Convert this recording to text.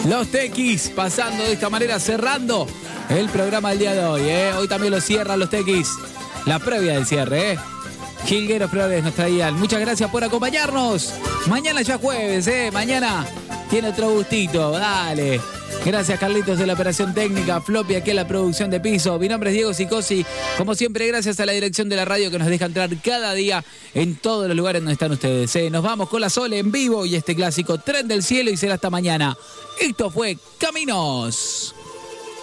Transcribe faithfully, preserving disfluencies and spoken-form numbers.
Los Tequis pasando de esta manera, cerrando el programa del día de hoy. ¿eh? Hoy también lo cierran los Tequis. La previa del cierre, ¿eh? Jilgueros Flores nos traían. Muchas gracias por acompañarnos. Mañana ya jueves, ¿eh? Mañana tiene otro gustito. Dale. Gracias, Carlitos, de la operación técnica. Floppy aquí en la producción de piso. Mi nombre es Diego Sicosi. Como siempre, gracias a la dirección de la radio que nos deja entrar cada día en todos los lugares donde están ustedes. ¿eh? Nos vamos con la Sole en vivo y este clásico Tren del Cielo y será hasta mañana. Esto fue Caminos.